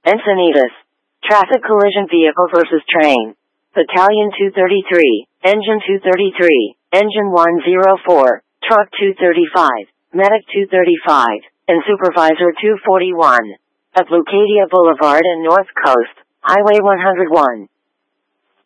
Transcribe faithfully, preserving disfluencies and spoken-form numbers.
Encinitas. Traffic collision vehicle versus train. Battalion two thirty-three, Engine two thirty-three, Engine one oh four, Truck two thirty-five, Medic two thirty-five, and Supervisor two forty-one. At Leucadia Boulevard and North Coast, Highway one oh one.